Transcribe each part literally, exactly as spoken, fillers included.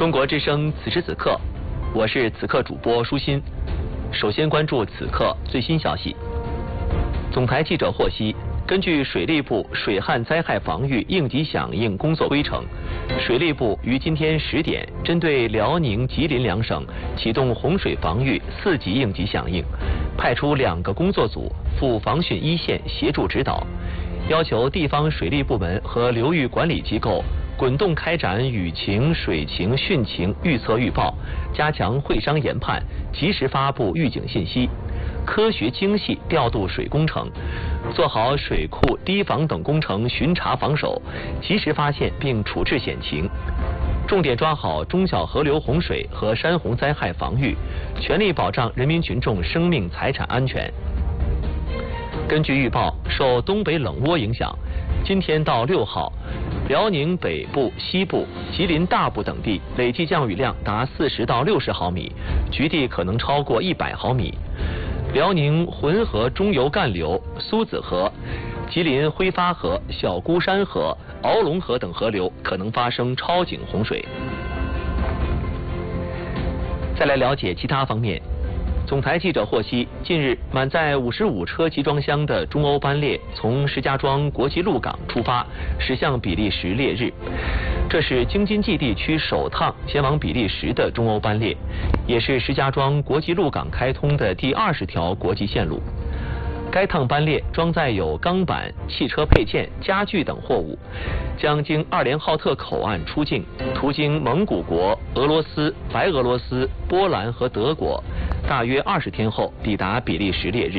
中国之声此时此刻，我是此刻主播舒心。首先关注此刻最新消息。总台记者获悉，根据水利部水旱灾害防御应急响应工作规程，水利部于今天十点针对辽宁、吉林两省启动洪水防御四级应急响应，派出两个工作组赴防汛一线协助指导，要求地方水利部门和流域管理机构滚动开展雨情、水情、汛情预测预报，加强会商研判，及时发布预警信息，科学精细调度水工程，做好水库、堤防等工程巡查防守，及时发现并处置险情，重点抓好中小河流洪水和山洪灾害防御，全力保障人民群众生命财产安全。根据预报，受东北冷涡影响，今天到六号，辽宁北部、西部、吉林大部等地累计降雨量达四十到六十毫米，局地可能超过一百毫米。辽宁浑河中游干流、苏子河、吉林挥发河、小孤山河、鳌龙河等河流可能发生超警洪水。再来了解其他方面。总台记者获悉，近日满载五十五车集装箱的中欧班列从石家庄国际陆港出发，驶向比利时烈日。这是京津冀地区首趟前往比利时的中欧班列，也是石家庄国际陆港开通的第二十条国际线路。该趟班列装载有钢板、汽车配件、家具等货物，将经二连浩特口岸出境，途经蒙古国、俄罗斯、白俄罗斯、波兰和德国，大约二十天后抵达比利时烈日。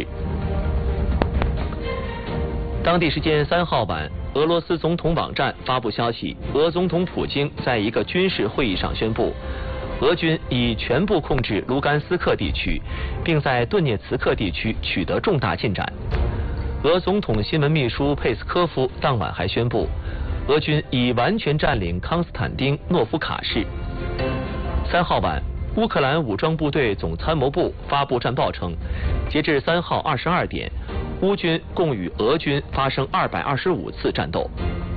当地时间三号晚，俄罗斯总统网站发布消息，俄总统普京在一个军事会议上宣布，俄军已全部控制卢甘斯克地区，并在顿涅茨克地区取得重大进展。俄总统新闻秘书佩斯科夫当晚还宣布，俄军已完全占领康斯坦丁诺夫卡市。三号晚，乌克兰武装部队总参谋部发布战报称，截至三号二十二点，乌军共与俄军发生二百二十五次战斗。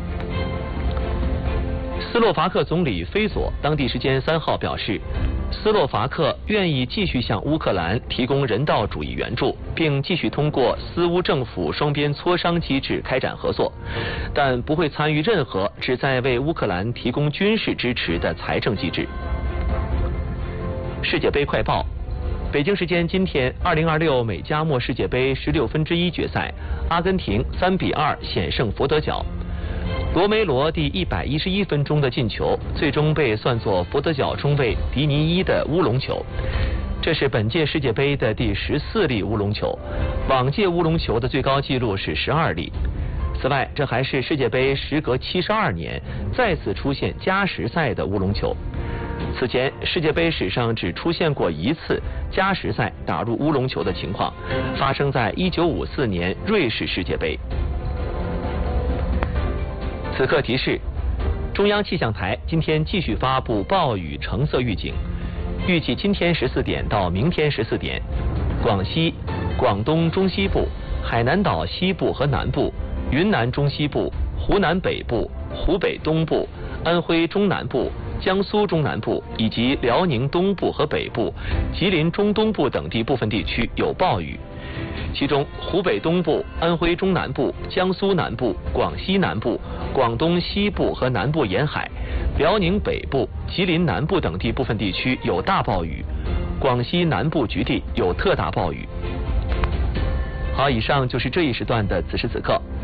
斯洛伐克总理菲佐当地时间三号表示，斯洛伐克愿意继续向乌克兰提供人道主义援助，并继续通过斯乌政府双边磋商机制开展合作，但不会参与任何旨在为乌克兰提供军事支持的财政机制。世界杯快报：北京时间今天，二零二六美加墨世界杯十六分之一决赛，阿根廷三比二险胜佛得角。罗梅罗第一百一十一分钟的进球，最终被算作佛得角中卫迪尼伊的乌龙球。这是本届世界杯的第十四粒乌龙球，往届乌龙球的最高纪录是十二粒。此外，这还是世界杯时隔七十二年再次出现加时赛的乌龙球。此前，世界杯史上只出现过一次加时赛打入乌龙球的情况，发生在一九五四年瑞士世界杯。此刻提示：中央气象台今天继续发布暴雨橙色预警，预计今天十四点到明天十四点，广西、广东中西部、海南岛西部和南部、云南中西部、湖南北部、湖北东部、安徽中南部、江苏中南部以及辽宁东部和北部、吉林中东部等地部分地区有暴雨。其中，湖北东部、安徽中南部、江苏南部、广西南部、广东西部和南部沿海、辽宁北部、吉林南部等地部分地区有大暴雨，广西南部局地有特大暴雨。好，以上就是这一时段的此时此刻。